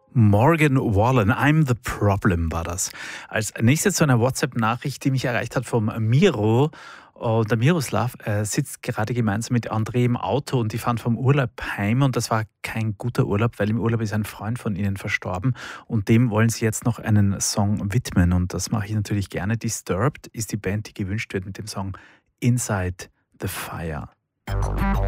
Morgan Wallen, I'm the Problem war das. Als nächstes zu einer WhatsApp-Nachricht, die mich erreicht hat vom Miro. Und der Miroslav sitzt gerade gemeinsam mit André im Auto und die fahren vom Urlaub heim und das war kein guter Urlaub, weil im Urlaub ist ein Freund von ihnen verstorben und dem wollen sie jetzt noch einen Song widmen und das mache ich natürlich gerne. Disturbed ist die Band, die gewünscht wird mit dem Song Inside the Fire.